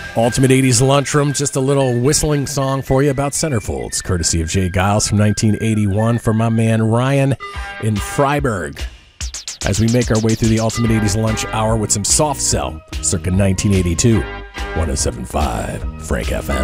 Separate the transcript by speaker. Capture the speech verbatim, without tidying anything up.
Speaker 1: Ultimate eighties Lunchroom, just a little whistling song for you about centerfolds, courtesy of Jay Giles from nineteen eighty-one for my man Ryan in Freiburg. As we make our way through the Ultimate eighties Lunch Hour with some Soft Cell, circa nineteen eighty-two, one oh seven point five Frank F M.